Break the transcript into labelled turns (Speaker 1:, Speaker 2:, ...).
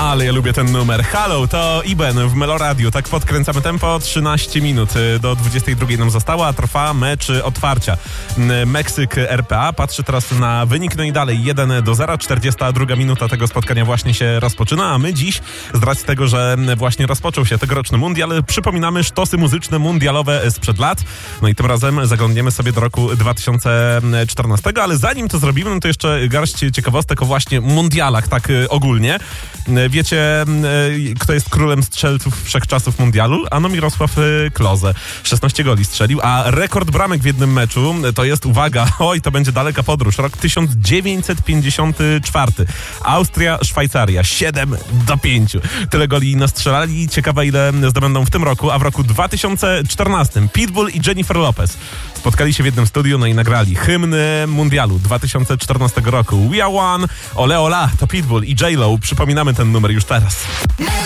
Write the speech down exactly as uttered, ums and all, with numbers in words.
Speaker 1: Ale ja lubię ten numer. Halo, to Iben w Meloradiu. Tak podkręcamy tempo. trzynaście minut do dwudziestej drugiej nam została, a trwa mecz otwarcia. Meksyk R P A. Patrzę teraz na wynik. No i dalej jeden do zera. czterdziesta druga minuta tego spotkania właśnie się rozpoczyna, a my dziś, z racji tego, że właśnie rozpoczął się tegoroczny mundial, przypominamy sztosy muzyczne mundialowe sprzed lat. No i tym razem zaglądniemy sobie do roku dwa tysiące czternastego, ale zanim to zrobimy, no to jeszcze garść ciekawostek o właśnie mundialach, tak ogólnie. Wiecie, kto jest królem strzelców wszechczasów mundialu? Ano Mirosław Klose. szesnaście goli strzelił, a rekord bramek w jednym meczu to jest, uwaga, oj, to będzie daleka podróż, rok tysiąc dziewięćset pięćdziesiąty czwarty. Austria, Szwajcaria, siedem do pięciu. Tyle goli nastrzelali. Ciekawe, ile zdobędą w tym roku, a w roku dwa tysiące czternastym Pitbull i Jennifer Lopez spotkali się w jednym studiu, no i nagrali hymny mundialu dwa tysiące czternastego roku. We Are One, Ole Ola, to Pitbull i J-Lo. Przypominamy ten numer już teraz.